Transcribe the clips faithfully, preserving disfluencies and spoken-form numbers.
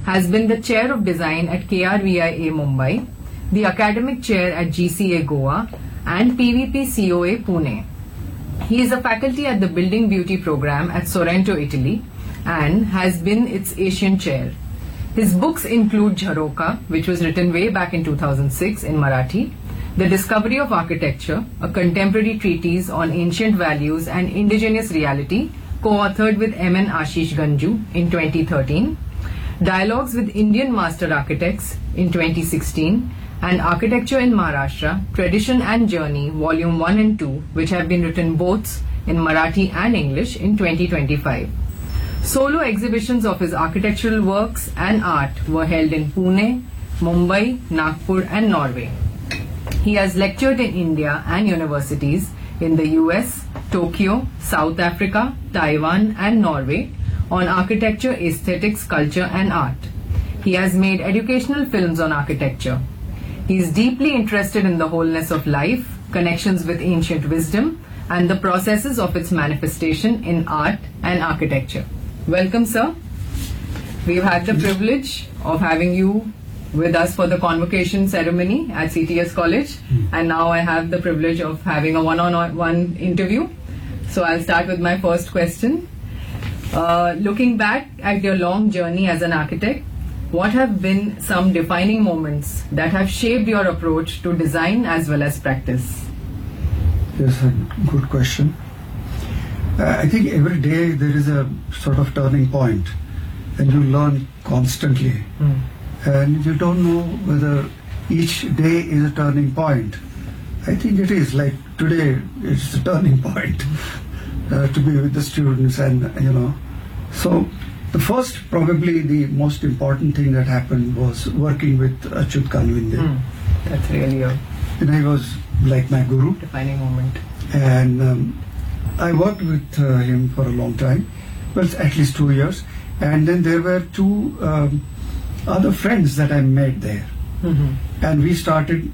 has been the Chair of Design at K R V I A Mumbai, the Academic Chair at G C A Goa, and P V P C O A Pune. He is a faculty at the Building Beauty program at Sorrento, Italy, and has been its Asian Chair. His books include Jharoka, which was written way back in two thousand six in Marathi, The Discovery of Architecture, a contemporary treatise on ancient values and indigenous reality, co-authored with M N Ashish Ganju in twenty thirteen, Dialogues with Indian Master Architects in twenty sixteen, and Architecture in Maharashtra, Tradition and Journey, Volume one and two, which have been written both in Marathi and English in twenty twenty-five. Solo exhibitions of his architectural works and art were held in Pune, Mumbai, Nagpur and Norway. He has lectured in India and universities in the U S, Tokyo, South Africa, Taiwan and Norway on architecture, aesthetics, culture and art. He has made educational films on architecture. He is deeply interested in the wholeness of life, connections with ancient wisdom, and the processes of its manifestation in art and architecture. Welcome, sir. We've had the privilege of having you with us for the convocation ceremony at C T S College, and now I have the privilege of having a one-on-one interview. So I'll start with my first question. Uh, looking back at your long journey as an architect, what have been some defining moments that have shaped your approach to design as well as practice? Yes, a good question. Uh, I think every day there is a sort of turning point, and you learn constantly. Mm. And you don't know whether each day is a turning point. I think it is. Like today, it's a turning point uh, to be with the students, and you know. So the first, probably the most important thing that happened was working with Achyut Kanvinde. Mm. That's really a... And I was like my guru. Defining moment. And um, I worked with uh, him for a long time, well, at least two years. And then there were two um, other friends that I met there. Mm-hmm. And we started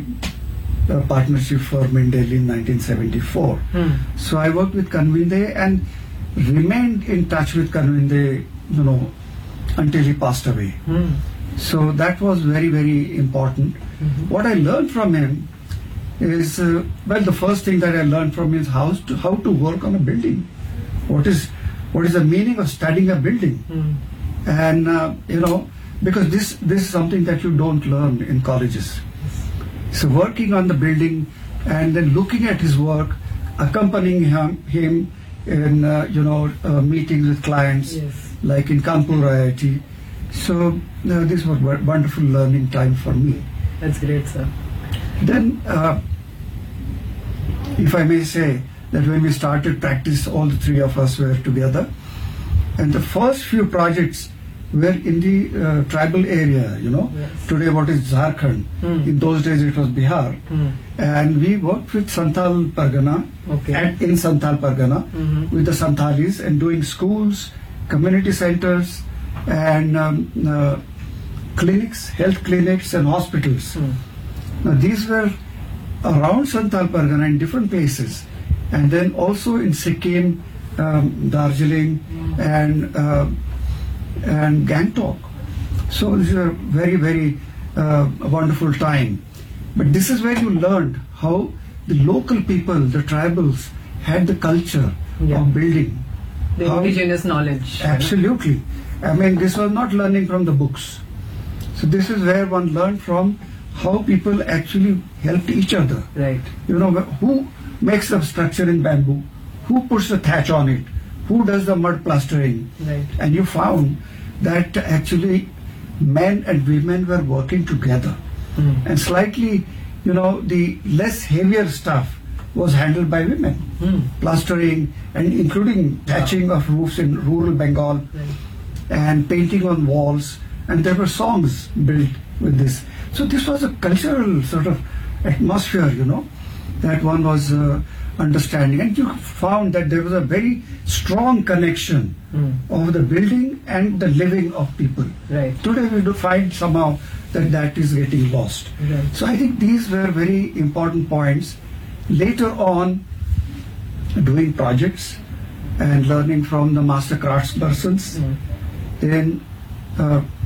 a, a partnership firm in Delhi in nineteen seventy-four. Mm. So I worked with Kanvinde and remained in touch with Kanvinde, you know, until he passed away. Mm. So that was very, very important. Mm-hmm. What I learned from him is, uh, well, the first thing that I learned from him is how to, how to work on a building. What is what is the meaning of studying a building? Mm. And, uh, you know, because this, this is something that you don't learn in colleges. So working on the building and then looking at his work, accompanying him, him in, uh, you know, uh, meetings with clients, yes, like in Kanpur I I T. So uh, this was a wonderful learning time for me. That's great, sir. Then, uh, if I may say, that when we started practice, all the three of us were together. And the first few projects were in the uh, tribal area, you know. Yes. Today what is Jharkhand? Mm. In those days it was Bihar. Mm. And we worked with Santhal Pargana, okay, and in Santhal Pargana, mm-hmm, with the Santhalis, and doing schools, community centers, and um, uh, clinics, health clinics and hospitals. Mm. Now these were around Santhal Pargana in different places, and then also in Sikkim, um, Darjeeling, mm, and uh, and Gangtok. So this is a very, very uh, wonderful time. But this is where you learned how the local people, the tribals, had the culture, yeah, of building. The how, indigenous knowledge. Absolutely. I mean, this was not learning from the books. So this is where one learned from how people actually helped each other. Right. You know, who makes the structure in bamboo? Who puts the thatch on it? Who does the mud plastering? Right. And you found that actually men and women were working together. Mm. And slightly, you know, the less heavier stuff was handled by women. Mm. Plastering and including thatching of roofs in rural Bengal, right, and painting on walls. And there were songs built with this. So this was a cultural sort of atmosphere, you know, that one was uh, understanding. And you found that there was a very strong connection mm. of the building and the living of people. Right. Today we do find somehow that that is getting lost. Right. So I think these were very important points. Later on, doing projects and learning from the master craftspersons, mm. then uh,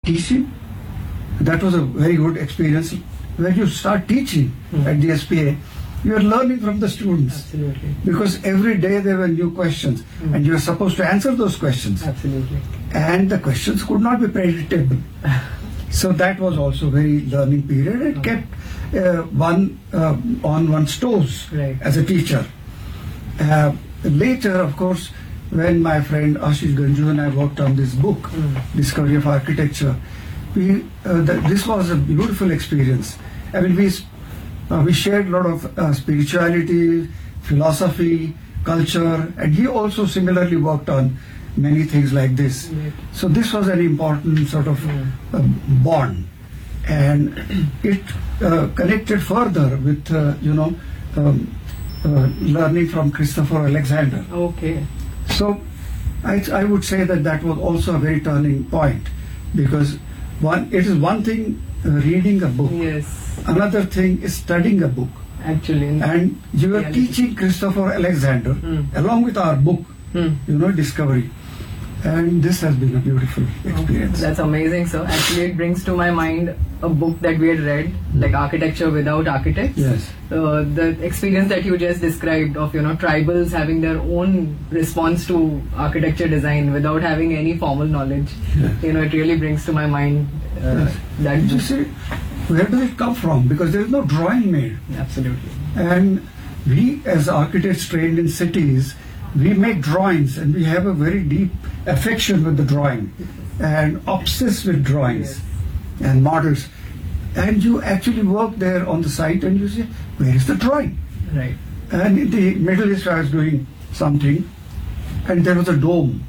teaching. That was a very good experience. When you start teaching mm. at the S P A, you are learning from the students. Absolutely. Because every day there were new questions mm. and you are supposed to answer those questions. Absolutely. And the questions could not be predictable. So that was also a very learning period. It okay. kept uh, one uh, on one's toes right. as a teacher. Uh, later, of course, when my friend Ashish Ganju and I worked on this book, mm. Discovery of Architecture, we uh, th- this was a beautiful experience. I mean, we uh, we shared a lot of uh, spirituality, philosophy, culture, and he also similarly worked on many things like this. Right. So this was an important sort of mm. uh, bond, and it uh, connected further with uh, you know um, uh, learning from Christopher Alexander. Okay. So I, I would say that that was also a very turning point, because one it is one thing uh, reading a book. Yes. Another thing is studying a book. Actually. And you are reality. teaching Christopher Alexander mm. along with our book, mm. you know, Discovery. And this has been a beautiful experience. Oh, that's amazing, sir. Actually, it brings to my mind a book that we had read, like Architecture Without Architects. Yes. Uh, the experience that you just described of, you know, tribals having their own response to architecture design without having any formal knowledge. Yes. You know, it really brings to my mind uh, yes. that You book. see, where does it come from? Because there is no drawing made. Absolutely. And we, as architects trained in cities, we make drawings and we have a very deep affection with the drawing and obsessed with drawings yes. and models. And you actually work there on the site and you say, where is the drawing? Right. And in the Middle East, I was doing something and there was a dome.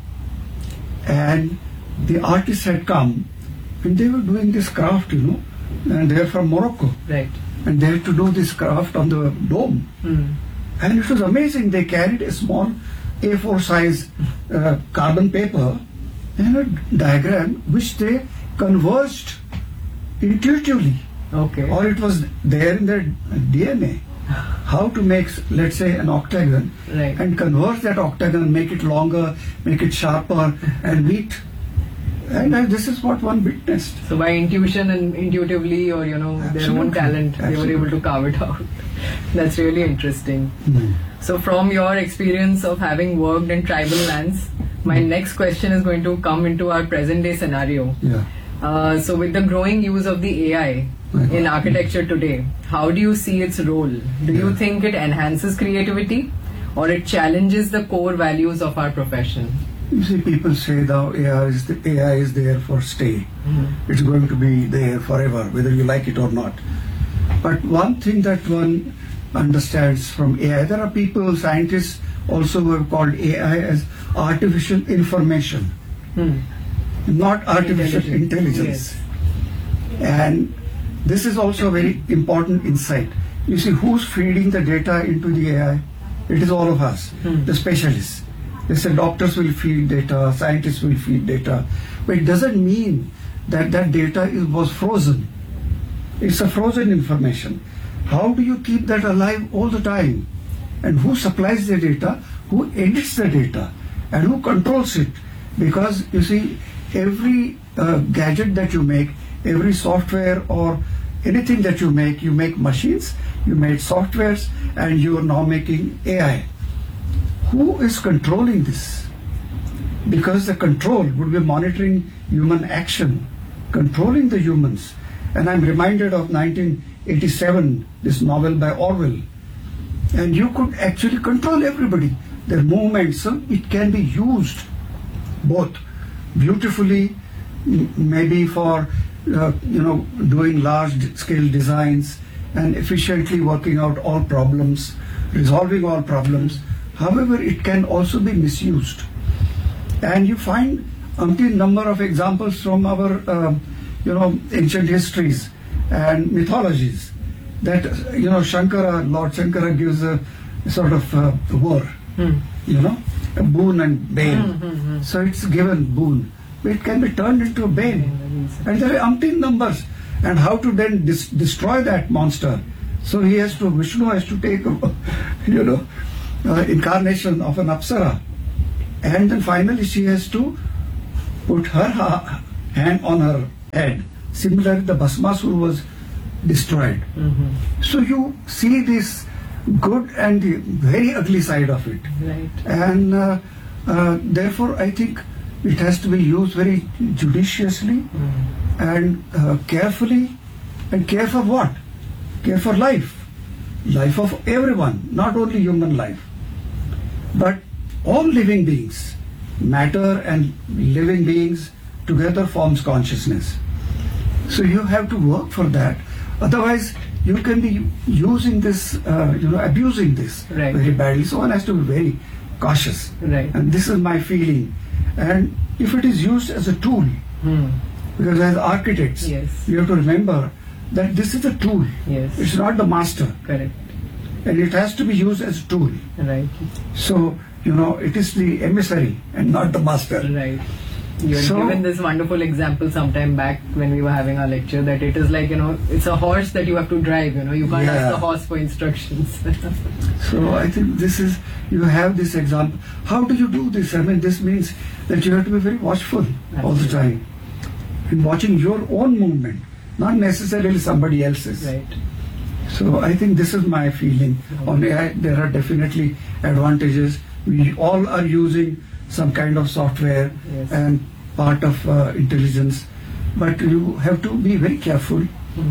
And the artists had come and they were doing this craft, you know, and they're from Morocco. Right. And they had to do this craft on the dome. Mm. And it was amazing. They carried a small A four size uh, carbon paper and a diagram which they converged intuitively. Okay. Or it was there in their D N A. How to make, let's say, an octagon right. and convert that octagon, make it longer, make it sharper, and meet. And uh, this is what one witnessed. So by intuition and intuitively, or you know, Absolutely. their own talent, Absolutely. they were able to carve it out. That's really interesting. Mm. So from your experience of having worked in tribal lands, my Mm. next question is going to come into our present day scenario. Yeah. Uh, so with the growing use of the A I Right. in architecture today, how do you see its role? Do you Yeah. think it enhances creativity or it challenges the core values of our profession? You see, people say now A I is, the, A I is there for stay. Mm-hmm. It's going to be there forever, whether you like it or not. But one thing that one understands from A I, there are people, scientists also who have called A I as artificial information, Hmm. not artificial Intelligent. intelligence. And this is also a very important insight. You see, who's feeding the data into the A I? It is all of us, Hmm. the specialists. They say doctors will feed data, scientists will feed data, but it doesn't mean that that data is, was frozen. It's a frozen information. How do you keep that alive all the time? And who supplies the data? Who edits the data? And who controls it? Because you see, every uh, gadget that you make, every software or anything that you make, you make machines, you make softwares, and you are now making A I. Who is controlling this? Because the control would be monitoring human action, controlling the humans. And I'm reminded of nineteen eighty-seven, this novel by Orwell. And you could actually control everybody, their movements, so it can be used both beautifully, m- maybe for uh, you know doing large scale designs and efficiently working out all problems, resolving all problems. However, it can also be misused. And you find umpteen number of examples from our uh, you know ancient histories and mythologies that you know Shankara, Lord Shankara gives a sort of uh, war, Hmm. you know, a boon and bane. Hmm, hmm, hmm. So it's given boon, but it can be turned into a bane. And there are umpteen numbers. And how to then dis- destroy that monster? So he has to, Vishnu has to take, a, you know, uh, incarnation of an Apsara. And then finally she has to put her ha- hand on her head. Similarly, the Bhasmasur was destroyed. Mm-hmm. So you see this good and the very ugly side of it. Right. And uh, uh, therefore, I think it has to be used very judiciously Mm. and uh, carefully. And care for what? Care for life. Life of everyone, not only human life, but all living beings. Matter and living beings together forms consciousness. So you have to work for that. Otherwise, you can be using this, uh, you know, abusing this Right. very badly. So one has to be very cautious. Right. And this is my feeling. And if it is used as a tool, Mm. because as architects, Yes. you have to remember that this is a tool. Yes. It's not the master. Correct. And it has to be used as a tool. Right. So, you know, it is the emissary and not the master. Right. You had So- given this wonderful example sometime back when we were having our lecture that it is like, you know, it's a horse that you have to drive, you know, you can't Yeah. ask the horse for instructions. So I think this is, you have this example. How do you do this? I mean, this means that you have to be very watchful all the Absolutely. time. In watching your own movement, not necessarily somebody else's. Right. So I think this is my feeling on A I. There are definitely advantages. We all are using some kind of software Yes. and part of uh, intelligence, but you have to be very careful.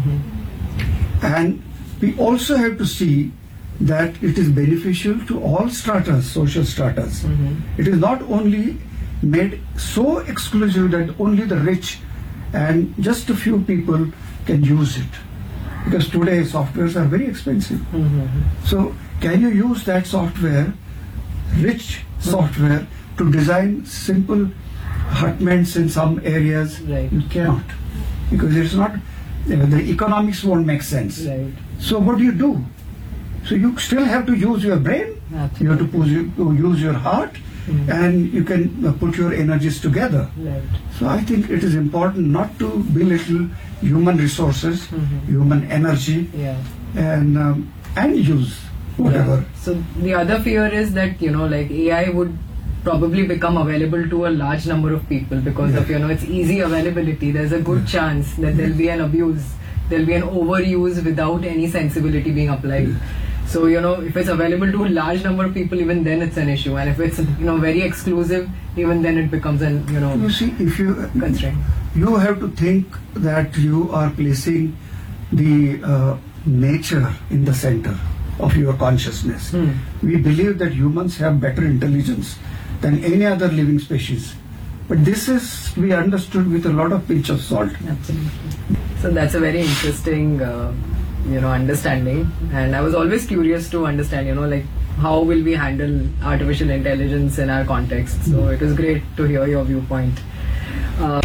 Mm-hmm. And we also have to see that it is beneficial to all stratas, social stratas. Mm-hmm. It is not only made so exclusive that only the rich and just a few people can use it. Because today softwares are very expensive. Mm-hmm. So can you use that software, rich software, to design simple hutments in some areas? Right. You cannot. Because it's not, uh, the economics won't make sense. Right. So what do you do? So you still have to use your brain, Absolutely. you have to pose- to use your heart, Mhm. and you can uh, put your energies together. Right. So I think it is important not to belittle human resources, Mhm. human energy, Yeah. and um, and use whatever. Yeah. So the other fear is that, you know, like A I would probably become available to a large number of people because of, Yeah. you know, its easy availability. There's a good chance that there'll be an abuse, there'll be an overuse without any sensibility being applied. So, you know, if it's available to a large number of people, even then it's an issue. And if it's, you know, very exclusive, even then it becomes an, you know, You see, if you constraint. you have to think that you are placing the uh, nature in the center of your consciousness. Hmm. We believe that humans have better intelligence than any other living species. But this is to be understood with a lot of pinch of salt. Absolutely. So that's a very interesting, uh, you know, understanding. And I was always curious to understand, you know, like how will we handle artificial intelligence in our context. So it was great to hear your viewpoint. Uh,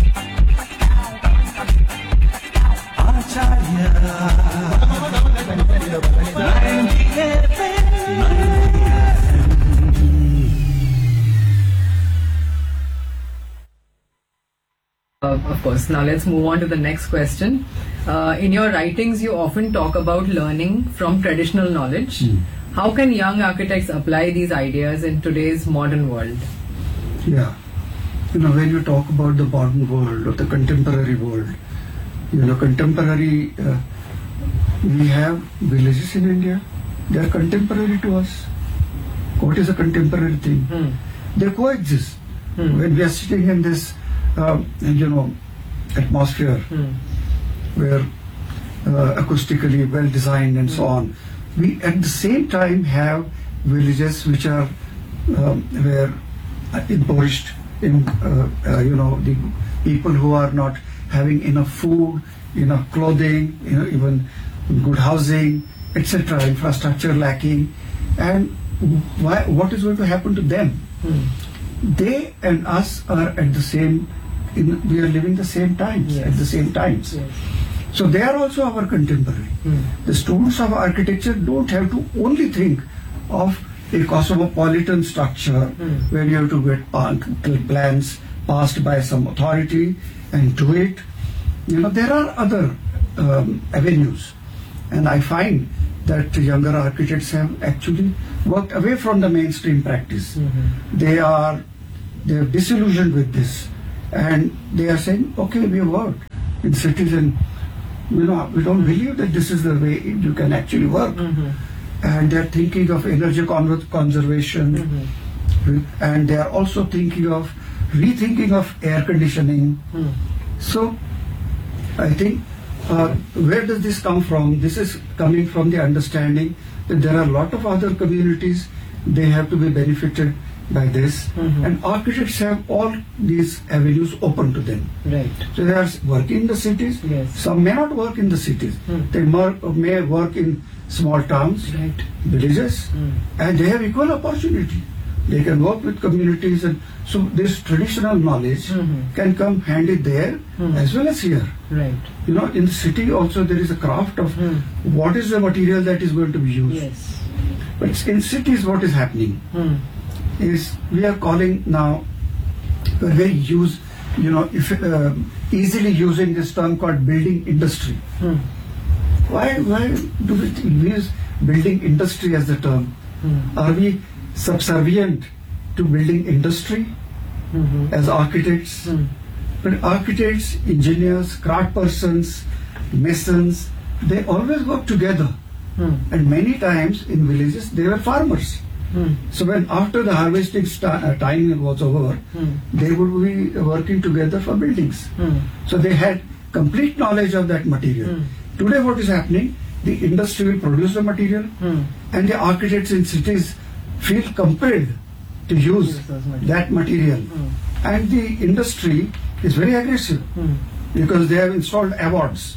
Uh, of course. Now let's move on to the next question. Uh, in your writings, you often talk about learning from traditional knowledge. Mm. How can young architects apply these ideas in today's modern world? Yeah. You know, when you talk about the modern world or the contemporary world, you know, contemporary, uh, we have villages in India. They are contemporary to us. What is a contemporary thing? Hmm. They coexist. Hmm. When we are sitting in this, uh, you know, atmosphere Hmm. where uh, acoustically well designed and so on, we at the same time have villages which are um, where uh, impoverished, in uh, uh, you know, the people who are not having enough food, enough clothing, you know, even good housing, et cetera, infrastructure lacking, and why, what is going to happen to them? Hmm. They and us are at the same, in, we are living the same times, Yes. at the same times. Yes. So they are also our contemporary. Hmm. The students of architecture don't have to only think of a cosmopolitan structure Hmm. where you have to get pa- plans passed by some authority and do it. You know, there are other um, avenues. And I find that younger architects have actually worked away from the mainstream practice. Mhm. They are they are disillusioned with this, and they are saying, okay, we have worked in cities and you know, we don't believe that this is the way you can actually work. Mm-hmm. And they're thinking of energy con- conservation, Mm-hmm. and they are also thinking of rethinking of air conditioning. Mm. So I think uh, where does this come from? This is coming from the understanding that there are a lot of other communities, they have to be benefited by this, Mhm. and architects have all these avenues open to them. Right. So they are working in the cities. Yes. Some may not work in the cities. Mm. They mer- may work in small towns, Right. villages, Mm. and they have equal opportunity. They can work with communities, and so this traditional knowledge Mhm. can come handy there Mm. as well as here. Right. You know, in the city also there is a craft of Mm. what is the material that is going to be used. Yes. But in cities, what is happening Mm. is we are calling now we're very use, you know, if uh, easily using this term called building industry. Mm. Why why do we use building industry as the term? Mm. Are we subservient to building industry Mhm. as architects? Mm. But architects, engineers, craft persons, masons, they always work together. Mm. And many times in villages they were farmers. Mm. So when after the harvesting sta- uh, time was over, Mm. they would be working together for buildings. Mm. So they had complete knowledge of that material. Mm. Today what is happening? The industry will produce the material, Mm. and the architects in cities feel compelled to use Use those materials. that material. Mm. And the industry is very aggressive Mm. because they have installed awards,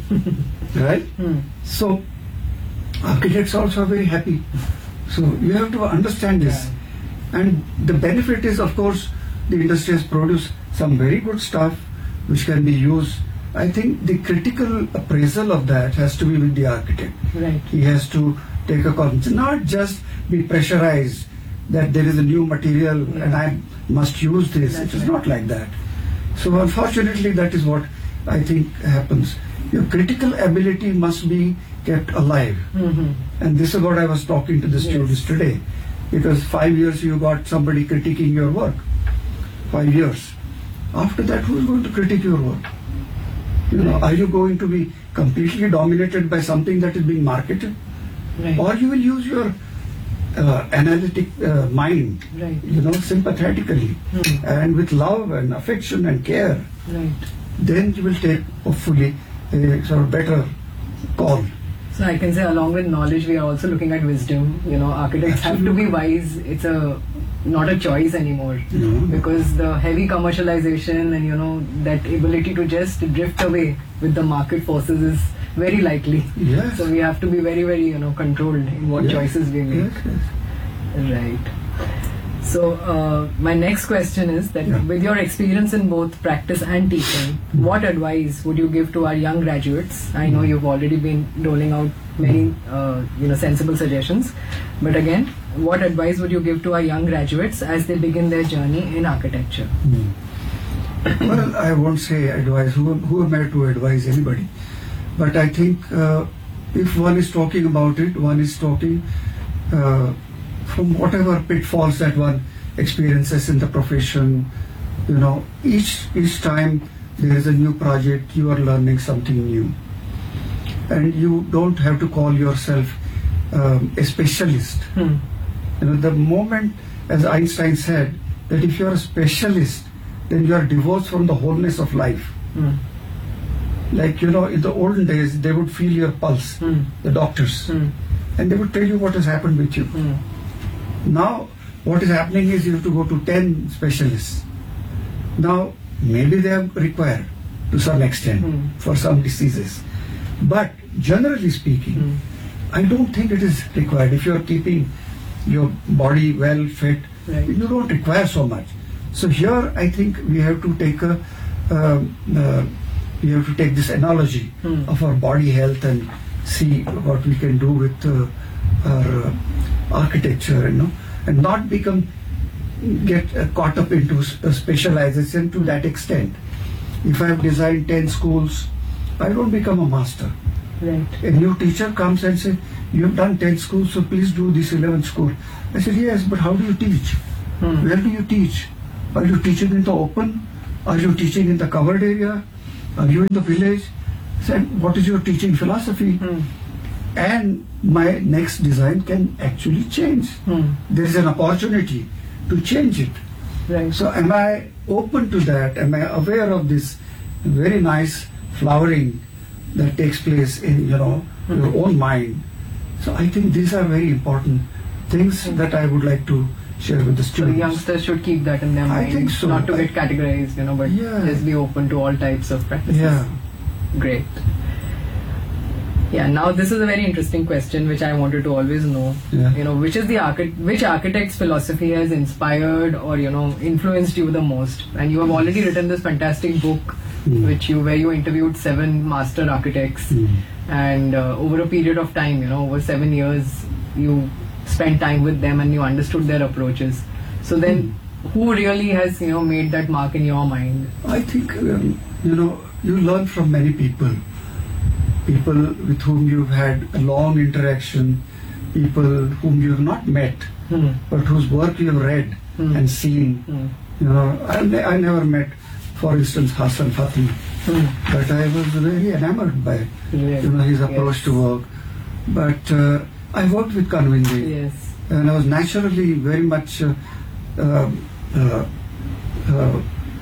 right? Mm. So architects also are very happy. So you have to understand this. And the benefit is, of course, the industry has produced some very good stuff which can be used. I think the critical appraisal of that has to be with the architect. Right. He has to take a conscience, not just be pressurized that there is a new material Yeah. and I must use this. That's it is right. not like that. So unfortunately, that is what I think happens. Your critical ability must be kept alive. Mhm. And this is what I was talking to the Yes. students today. Because five years you got somebody critiquing your work. Five years. After that, who is going to critique your work? You know, Right. are you going to be completely dominated by something that is being marketed? Right. Or you will use your uh, analytic uh, mind, Right. you know, sympathetically Hmm. and with love and affection and care. Right. Then you will take, hopefully, a sort of better call. So I can say along with knowledge, we are also looking at wisdom. You know, architects have to be wise. It's a not a choice anymore. No. Because the heavy commercialization and you know that ability to just drift away with the market forces is very likely. Yes. So we have to be very, very you know controlled in what Yes. choices we make. Yes, yes. Right. So uh, my next question is that Yeah. with your experience in both practice and teaching, what advice would you give to our young graduates? I know you've already been rolling out many uh, you know sensible suggestions, but again, what advice would you give to our young graduates as they begin their journey in architecture? Well, I won't say advise. Who, who am I to advise anybody? But I think uh, if one is talking about it, one is talking uh, from whatever pitfalls that one experiences in the profession. You know, each each time there is a new project, you are learning something new, and you don't have to call yourself um, a specialist. Hmm. You know, the moment, as Einstein said, that if you are a specialist, then you are divorced from the wholeness of life. Hmm. Like, you know, in the olden days, they would feel your pulse, Hmm. the doctors, Hmm. and they would tell you what has happened with you. Hmm. Now, what is happening is you have to go to ten specialists. Now, maybe they are required to some extent Hmm. for some diseases. But generally speaking, Hmm. I don't think it is required. If you are keeping your body well fit, Right. you don't require so much. So here, I think we have to take a, um, uh, we have to take this analogy Hmm. of our body health and see what we can do with uh, our uh, architecture, you know, and not become get uh, caught up into s- uh, specialization to that extent. If I have designed ten schools, I don't become a master. Right. A new teacher comes and says, you have done ten schools, so please do this eleventh school. I said, yes, but how do you teach? Hmm. Where do you teach? Are you teaching in the open? are you teaching in the covered area? Are you in the village? I said, what is your teaching philosophy? Hmm. And my next design can actually change. Hmm. There is an opportunity to change it. Right. So am I open to that? Am I aware of this very nice flowering that takes place in, you know, Hmm. your own mind? So I think these are very important things Hmm. that I would like to share with the So students. youngsters should keep that in their I mind. think so. Not to I- get categorized, you know, but Yeah. just be open to all types of practices. Yeah. Great. Yeah, now this is a very interesting question which I wanted to always know. Yeah. You know, which is the archi- which architect's philosophy has inspired or, you know, influenced you the most? And you have already written this fantastic book Mm. which you where you interviewed seven master architects Mm. and uh, over a period of time, you know, over seven years you spent time with them and you understood their approaches. So then who really has, you know, made that mark in your mind? I think, um, you know, you learn from many people. People with whom you've had a long interaction, people whom you have not met, Hmm. but whose work you have read Hmm. and seen. Hmm. You know, I, ne- I never met, for instance, Hassan Fatih, Hmm. but I was very enamored by, Really? you know, his approach Yes. to work. But uh, I worked with Kanwinde, Yes. and I was naturally very much. Uh, uh, uh, uh,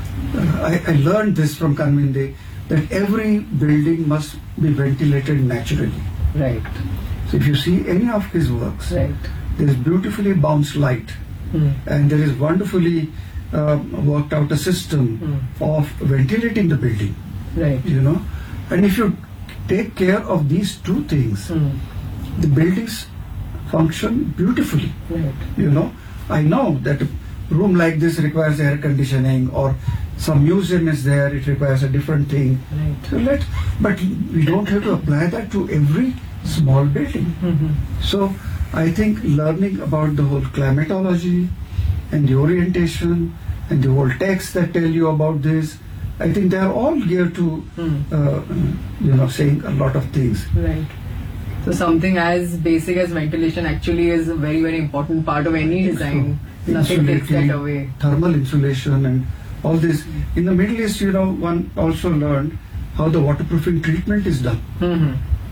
I, I learned this from Kanwinde that every building must be ventilated naturally. Right. So if you see any of his works, Right. there is beautifully bounced light, Hmm. and there is wonderfully uh, worked out a system Hmm. of ventilating the building. Right. You know, and if you take care of these two things, Hmm. the buildings function beautifully. Right. You know, I know that a room like this requires air conditioning, or some museum is there, it requires a different thing. Right. So let, but we don't have to apply that to every small building. Hmm. So I think learning about the whole climatology and the orientation and the whole texts that tell you about this, I think they are all geared to, Hmm. uh, you know, saying a lot of things. Right. So something as basic as ventilation actually is a very, very important part of any design. Nothing takes that Insulating, away. thermal insulation and all this. In the Middle East, you know, one also learned how the waterproofing treatment is done. Hmm.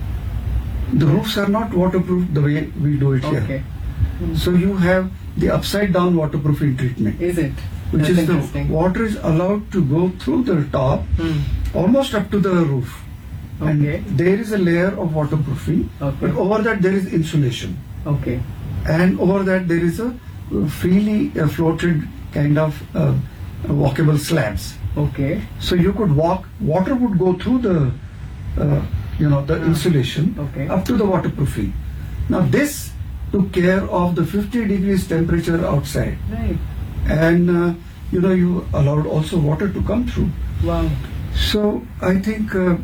The roofs are not waterproof the way we do it Okay. here. So you have the upside down waterproofing treatment, Is it? which That's is interesting. the water is allowed to go through the top Hmm. almost up to the roof. Okay. And there is a layer of waterproofing, Okay. but over that there is insulation. Okay. And over that there is a uh, freely uh, floated kind of uh, walkable slabs. Okay. So you could walk, water would go through the, uh, you know, the Ah. insulation Okay. up to the waterproofing. Now this took care of the fifty degrees temperature outside, Right. and uh, you know, you allowed also water to come through. Wow. So I think uh,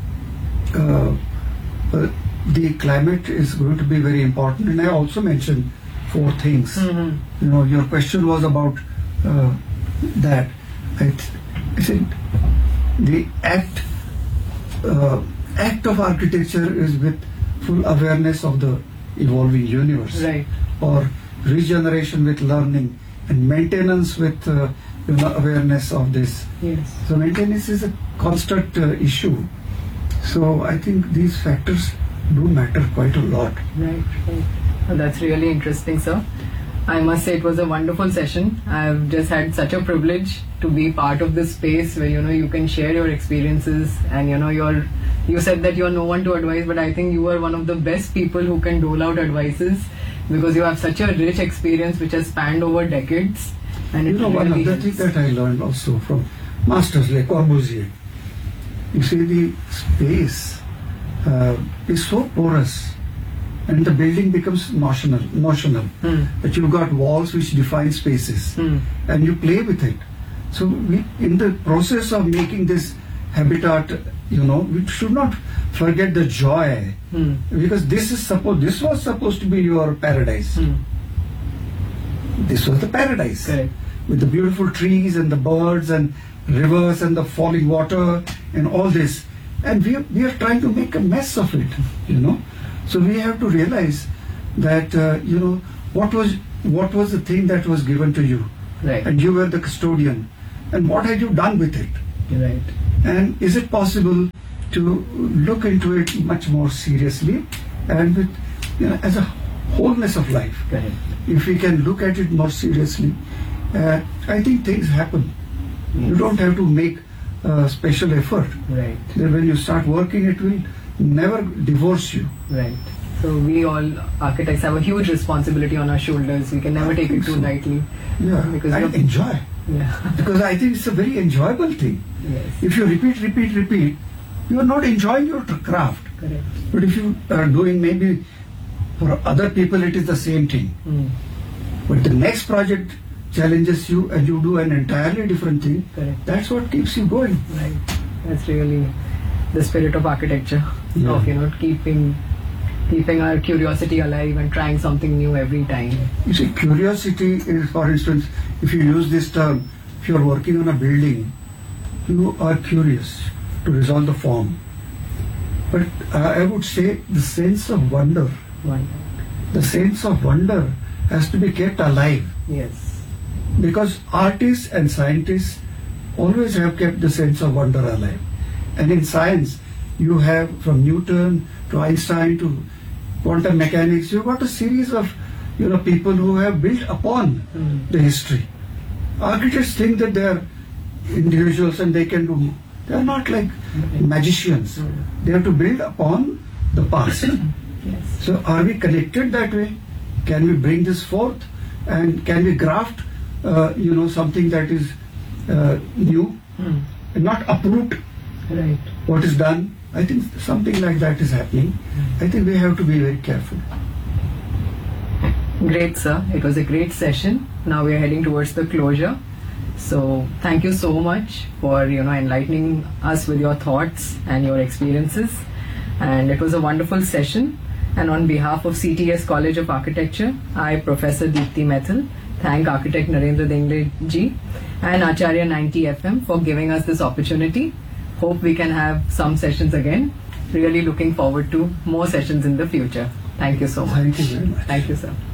uh, uh, the climate is going to be very important, and I also mentioned four things. Hmm. You know, your question was about uh, that. I, th- I think the act uh, act of architecture is with full awareness of the evolving universe, Right. or regeneration with learning, and maintenance with uh, you know, awareness of this. Yes. So maintenance is a constant uh, issue. So I think these factors do matter quite a lot. Right. Right. Oh, that's really interesting, sir. I must say it was a wonderful session. I've just had such a privilege to be part of this space where, you know, you can share your experiences, and, you know, you're you said that you're no one to advise, but I think you are one of the best people who can dole out advices, because you have such a rich experience which has spanned over decades. And it You know, one really other thing helps. that I learned also from masters like Corbusier, you see, the space uh, is so porous, and the building becomes notional, notional. Hmm. That you've got walls which define spaces, Hmm. and you play with it. So we, in the process of making this habitat, you know, we should not forget the joy, Hmm. because this is supposed, this was supposed to be your paradise. Hmm. This was the paradise. Correct. With the beautiful trees and the birds and rivers and the falling water and all this. And we are, we are trying to make a mess of it, you know. So we have to realize that, uh, you know, what was what was the thing that was given to you. Right. And you were the custodian. and what have you done with it? Right. And is it possible to look into it much more seriously and with, you know, as a wholeness of life? Correct. If we can look at it more seriously, uh, I think things happen. Yes. You don't have to make a special effort. Right. Then when you start working, it will never divorce you. Right. So we all architects have a huge responsibility on our shoulders. We can never I take it think too so. lightly. Yeah, Because and you're- enjoy. Yeah. Because I think it's a very enjoyable thing. Yes. If you repeat, repeat, repeat, you are not enjoying your t- craft. Correct. But if you are doing, maybe for other people it is the same thing. Mm. But the next project challenges you and you do an entirely different thing. Correct. That's what keeps you going. Right. That's really the spirit of architecture. Yeah. Of, you know, keeping keeping our curiosity alive and trying something new every time. You see, curiosity is, for instance, if you use this term, if you are working on a building, you are curious to resolve the form. But uh, I would say the sense of wonder, One. the sense of wonder has to be kept alive. Yes. Because artists and scientists always have kept the sense of wonder alive. And in science, you have from Newton to Einstein to quantum mechanics, you've got a series of, you know, people who have built upon Mm. the history. Architects think that they are individuals and they can do, they are not like magicians. Mm. They have to build upon the past. Yes. So are we connected that way? Can we bring this forth? And can we graft, uh, you know, something that is uh, new Mm. and not uproot Right. what is done? I think something like that is happening. I think we have to be very careful. Great, sir. It was a great session. Now we are heading towards the closure. So thank you so much for, you know, enlightening us with your thoughts and your experiences. And it was a wonderful session. And on behalf of C T S College of Architecture, I, Professor Deepti Methil, thank architect Narendra Dengle ji and Acharya ninety F M for giving us this opportunity. Hope we can have some sessions again. Really looking forward to more sessions in the future. Thank you so much. Thank you very much. Thank you, sir.